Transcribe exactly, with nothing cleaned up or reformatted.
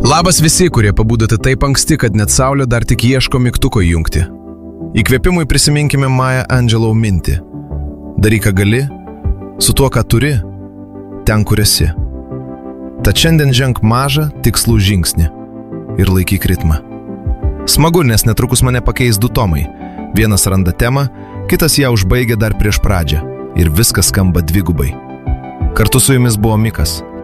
Labas visi, kurie pabudote taip anksti, kad net saulė dar tik ieško mygtuko įjungti. Įkvėpimui prisiminkime Maya Angelou mintį. Daryk, ką gali, su tuo, ką turi, ten, kur esi. Tad šiandien ženk mažą, tikslų žingsnį ir laikyk ritmą. Smagu, nes netrukus mane pakeis du tomai. Vienas randa temą, kitas ją užbaigia dar prieš pradžią ir viskas skamba dvigubai. Kartu su jumis buvo Mikas.